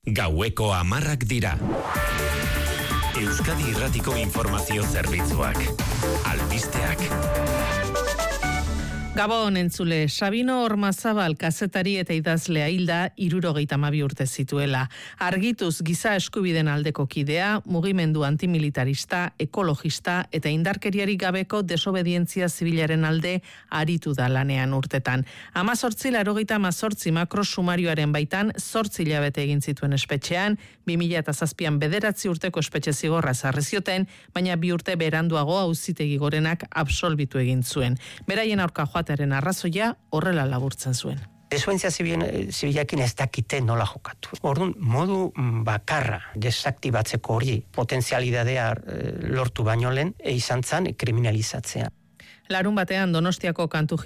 Gaueko 10 dira. Euskadi Irratiko Informazio Zerbitzuak. Albisteak. Gabon entzule, Sabino Ormazabal kazetari eta idazlea hilda 72 urte zituela. Argituz giza eskubideen aldeko kidea, mugimendu antimilitarista, ekologista eta indarkeriari gabeko desobedientzia zibilaren alde aritu da lanean urtetan. 1888 makro sumarioaren baitan 8 hilabete egin zituen espetxean, 2007an 9 urteko espetxe zigorra ezarri zioten, baina 2 urte beranduago auzitegi gorenak absolbitu egin zuen. Beraien aurka joatearen arrazoia horrela laburtzen zuen. Desobedientzia zibilakin ez dakite nola jokatu. Orduan, modu bakarra desaktibatzeko hori potentzialidadea lortu baino lehen izan zen kriminalizatzea. Larun batean Donostiako kantu